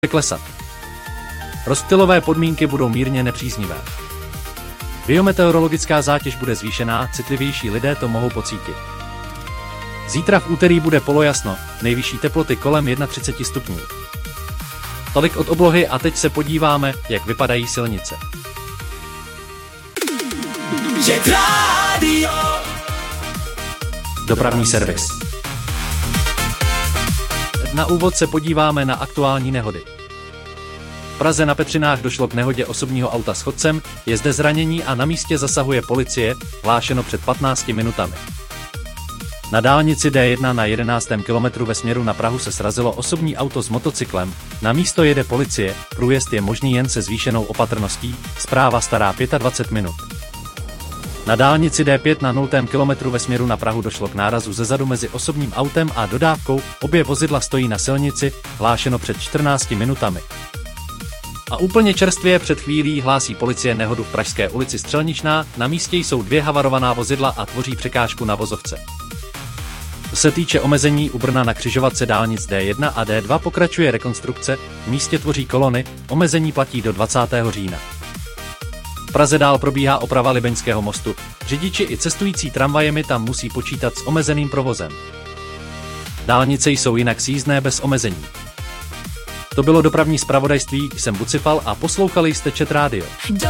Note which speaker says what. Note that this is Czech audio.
Speaker 1: klesat. Rozptylové podmínky budou mírně nepříznivé. Biometeorologická zátěž bude zvýšená, citlivější lidé to mohou pocítit. Zítra v úterý bude polojasno, nejvyšší teploty kolem 31 stupňů. Tolik od oblohy a teď se podíváme, jak vypadají silnice. Dopravní servis. Na úvod se podíváme na aktuální nehody. V Praze na Petřinách došlo k nehodě osobního auta s chodcem, je zde zranění a na místě zasahuje policie, hlášeno před 15 minutami. Na dálnici D1 na 11. kilometru ve směru na Prahu se srazilo osobní auto s motocyklem, na místo jede policie, průjezd je možný jen se zvýšenou opatrností, správa stará 25 minut. Na dálnici D5 na 0. kilometru ve směru na Prahu došlo k nárazu zezadu mezi osobním autem a dodávkou, obě vozidla stojí na silnici, hlášeno před 14 minutami. A úplně čerstvě před chvílí hlásí policie nehodu v Pražské ulici Střelničná, na místě jsou 2 havarovaná vozidla a tvoří překážku na vozovce. Co se týče omezení u Brna na křižovatce dálnic D1 a D2 pokračuje rekonstrukce, v místě tvoří kolony, omezení platí do 20. října. V Praze dál probíhá oprava Libeňského mostu, řidiči i cestující tramvajemi tam musí počítat s omezeným provozem. Dálnice jsou jinak sjízdné bez omezení. To bylo dopravní zpravodajství, jsem Bucifal a poslouchali jste Chat Radio.